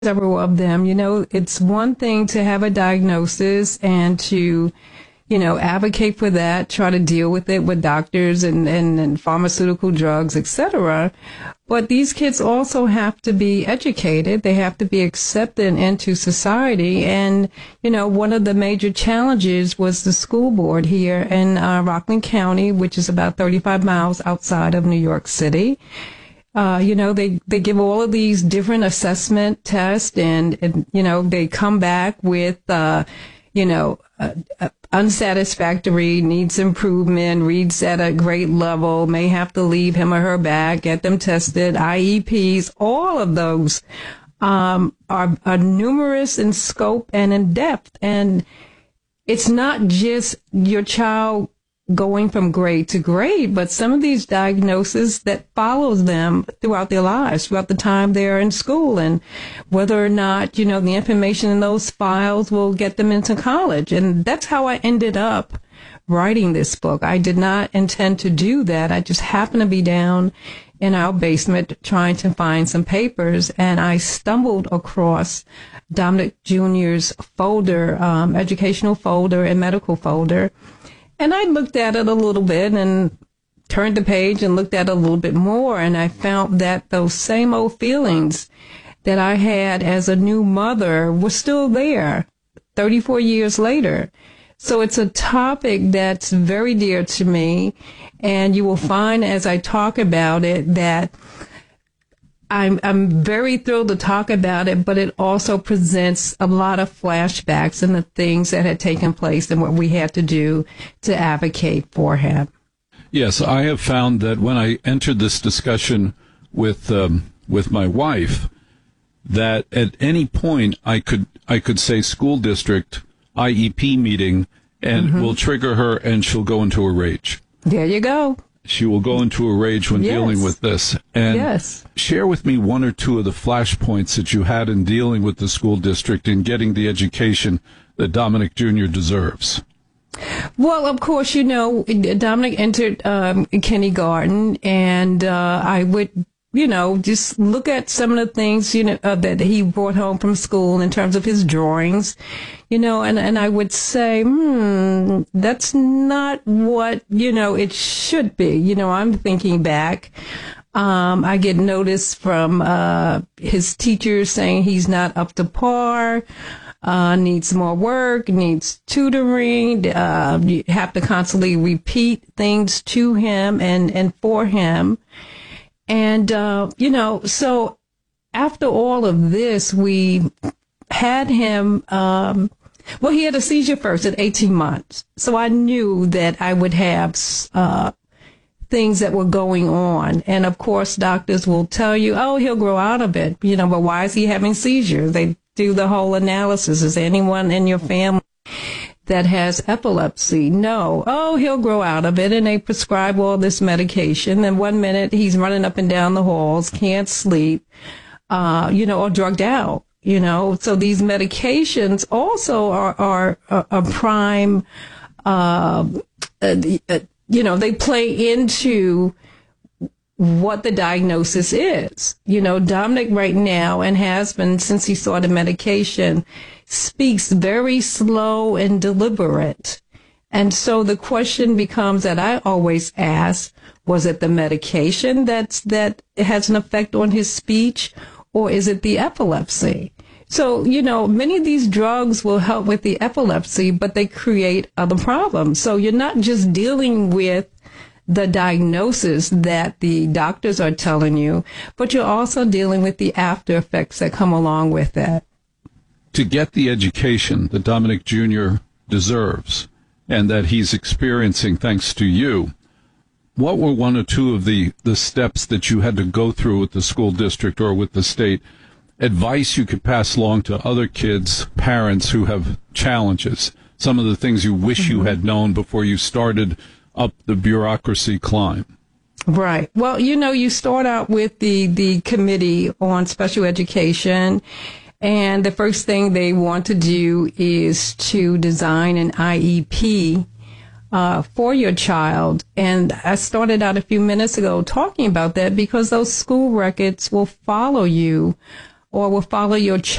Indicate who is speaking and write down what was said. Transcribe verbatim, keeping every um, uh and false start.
Speaker 1: several of them. You know, it's one thing to have a diagnosis and to, you know, advocate for that, try to deal with it with doctors and, and, and pharmaceutical drugs, et cetera. But these kids also have to be educated. They have to be accepted into society. And, you know, one of the major challenges was the school board here in uh, Rockland County, which is about thirty-five miles outside of New York City. Uh, you know, they, they give all of these different assessment tests and, and you know, they come back with, uh, you know, uh, uh, unsatisfactory, needs improvement, reads at a grade level, may have to leave him or her back, get them tested, I E Ps, all of those um, are, are numerous in scope and in depth. And it's not just your child going from grade to grade, but some of these diagnoses that follows them throughout their lives, throughout the time they're in school, and whether or not, you know, the information in those files will get them into college. And that's how I ended up writing this book. I did not intend to do that. I just happened to be down in our basement trying to find some papers, and I stumbled across Dominic Junior's folder, um, educational folder and medical folder. And I looked at it a little bit and turned the page and looked at it a little bit more. And I found that those same old feelings that I had as a new mother were still there thirty-four years later. So it's a topic that's very dear to me. And you will find as I talk about it that I'm, I'm very thrilled to talk about it, but it also presents a lot of flashbacks and the things that had taken place and what we had to do to advocate for him.
Speaker 2: Yes, I have found that when I entered this discussion with um, with my wife, that at any point I could I could say school district I E P meeting, and mm-hmm. will trigger her, and she'll go into a rage.
Speaker 1: There you go.
Speaker 2: She will go into a rage when
Speaker 1: yes.
Speaker 2: dealing with this. And
Speaker 1: yes.
Speaker 2: share with me one or two of the flashpoints that you had in dealing with the school district and getting the education that Dominic Junior deserves.
Speaker 1: Well, of course, you know, Dominic entered um, kindergarten, and uh, I would, you know, just look at some of the things, you know, uh, that he brought home from school in terms of his drawings, you know, and, and I would say, hmm, that's not what, you know, it should be. You know, I'm thinking back. Um, I get notice from uh, his teachers saying he's not up to par, uh, needs more work, needs tutoring. Uh, you have to constantly repeat things to him and, and for him. And, uh, you know, so after all of this, we had him, um, well, he had a seizure first at eighteen months. So I knew that I would have, uh, things that were going on. And of course, doctors will tell you, oh, he'll grow out of it, you know, but why is he having seizures? They do the whole analysis. Is anyone in your family that has epilepsy? No. Oh, he'll grow out of it. And they prescribe all this medication. And one minute he's running up and down the halls, can't sleep, uh, you know, or drugged out, you know. So these medications also are, are a, a prime, uh, uh, uh, you know, they play into what the diagnosis is. You know, Dominic right now, and has been since he saw the medication, speaks very slow and deliberate. And so the question becomes that I always ask, was it the medication that's, that has an effect on his speech, or is it the epilepsy? So, you know, many of these drugs will help with the epilepsy, but they create other problems. So you're not just dealing with the diagnosis that the doctors are telling you, but you're also dealing with the after effects that come along with that.
Speaker 2: To get the education that Dominic Junior deserves and that he's experiencing thanks to you, what were one or two of the, the steps that you had to go through with the school district or with the state? Advice you could pass along to other kids, parents who have challenges, some of the things you wish mm-hmm. you had known before you started up the bureaucracy climb.
Speaker 1: Right. Well, you know, you start out with the, the Committee on Special Education, and the first thing they want to do is to design an I E P uh, for your child. And I started out a few minutes ago talking about that because those school records will follow you or will follow your